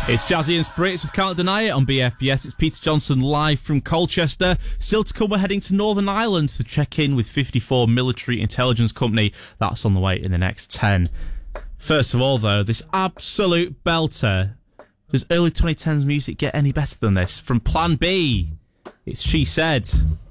It's Jazzy and Spritz with Can't Deny It on BFBS. It's Peter Johnson live from Colchester. Still to come, we're heading to Northern Ireland to check in with 54 Military Intelligence Company. That's on the way in the next 10. First of all, though, this absolute belter. Does early 2010s music get any better than this? From Plan B, it's She Said.